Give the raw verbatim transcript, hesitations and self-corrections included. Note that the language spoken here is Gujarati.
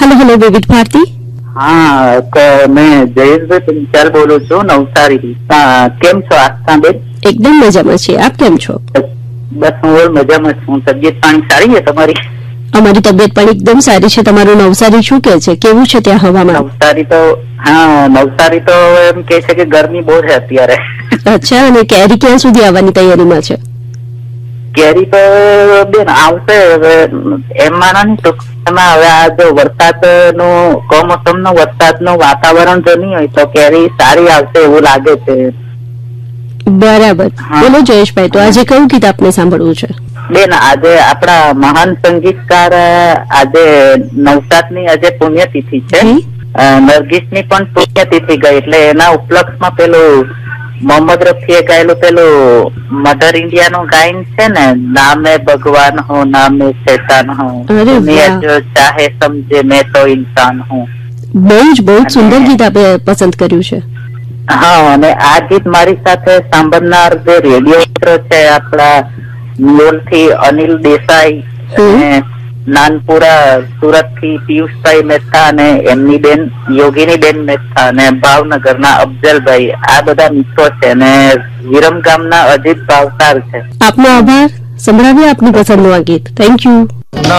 હેલો હેલો વિવિધ ભારતી. હા મેં જયેશભાઈ પંચાલ બોલું છું નવસારીથી. કેમ છો આસ્થાબેન? એકદમ મજામાં છીએ, આપ કેમ છો? બસ હું મજામાં છું. તબિયત પાણી સારી છે તમારી? અમારી તબિયત પણ એકદમ સારી છે. તમારું નવસારી શું કે છે, કેવું છે ત્યાં હવામાન? નવસારી તો હા નવસારી તો એમ કે છે કે ગરમી બહુ છે અત્યારે. અચ્છા, અને કેરી ક્યાં સુધી આવવાની તૈયારીમાં છે? કેરી તો બેન આવશે હવે એમાં નથી ટૂંકમાં. હવે આ જો વરસાદ નું કમોસમ નો વરસાદ નું વાતાવરણ જો નહીં હોય તો કેરી સારી આવશે એવું લાગે છે. બરાબર. બોલો જયેશભાઈ, તો આજે કયું ગીત આપને સાંભળવું છે? બેન આજે આપણા મહાન સંગીતકાર આજે નવસાદ ની આજે પુણ્યતિથિ છે. નરગીસ ની પણ પુણ્યતિથિ ગઈ એટલે એના ઉપલક્ષમાં પેલું મોહમ્મદ રફીએ ગાયેલું પેલું મધર ઇન્ડિયા નું ગાયન છે ને, નામે ભગવાન હું નામે શૈતાન હું જો ચાહે સમજે મેં તો ઇન્સાન હું. બહુ જ બહુ જ સુંદર ગીત આપે પસંદ કર્યું છે. હા, અને આ ગીત મારી સાથે સાંભળનાર જે રેડિયો મિત્ર છે આપણા લોલ થી અનિલ દેસાઈ અને નાનપુરા સુરત થી પિયુષભાઈ મહેતા અને એમની બેન યોગીની બેન મહેતા અને ભાવનગર ના અફજલભાઈ, આ બધા મિત્રો છે અને વિરમ ગામના અજીત ભાવસાર છે. આપનો આભાર. સંભળાવીએ આપની પસંદનું આ ગીત. Thank you.